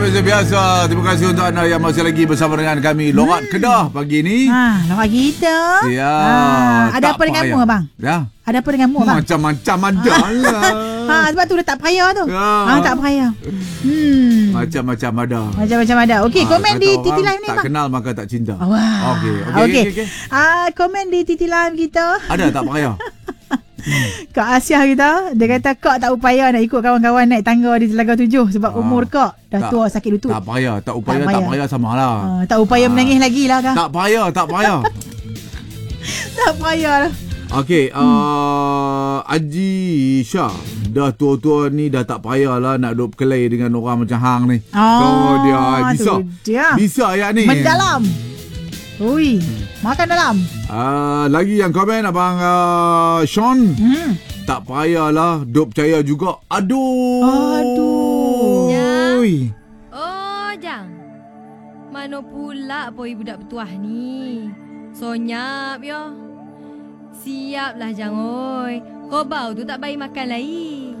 Seperti biasa, terima kasih untuk anda yang masih lagi bersama dengan kami Lorat Kedah pagi ni. Lorat kita. Ya. Ada apa denganmu abang? Ya. Ada apa denganmu abang? Macam-macam ada lah. Sebab tu dia tak payah tu. Tak payah. Macam-macam ada. Macam-macam ada. Okey, komen di Titi Live ni tak bang. kenal maka tak cinta. Wah. Okey. Komen di Titi Live kita. Ada tak payah? Kak Asyah kita, dia kata Kak tak upaya nak ikut kawan-kawan naik tangga di Telaga 7 sebab umur Kak dah tua sakit lutut. Tak payah, tak payah samalah. Tak upaya menangis lagi lah Kak. Tak payah. Tak payah lah. Okey, Haji Syah dah tua-tua ni dah tak payahlah nak duduk berkelahi dengan orang macam hang ni. Dia bisa ya ni. Mendalam. Ui, makan dalam. Lagi yang komen abang Sean. Tak payahlah duk percaya juga. Aduh. Jang. Jang. Mana pula boy budak petuah ni? Sonyap yo. Siaplah Jang oi. Kau bau tu tak baik makan lagi.